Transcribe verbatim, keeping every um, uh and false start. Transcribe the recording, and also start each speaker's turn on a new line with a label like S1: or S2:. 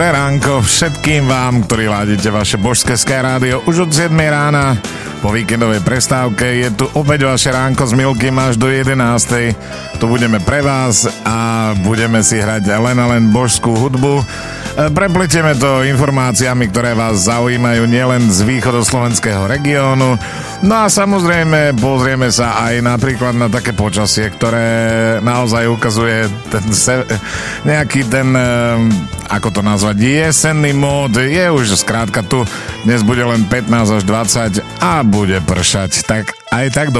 S1: Ránko všetkým vám, ktorí ládite vaše božské Sky rádio už od siedmej rána po víkendovej prestávke. Je tu opäť vaše ránko s Milkym až do jedenástej. Tu budeme pre vás a budeme si hrať len a len božskú hudbu. Prepletieme to informáciami, ktoré vás zaujímajú nielen z východoslovenského regiónu. No a samozrejme pozrieme sa aj napríklad na také počasie, ktoré naozaj ukazuje ten se, nejaký ten, ako to nazvať, jesenný mód. Je už skrátka tu. Dnes bude len pätnásť až dvadsať a bude pršať. Tak aj tak do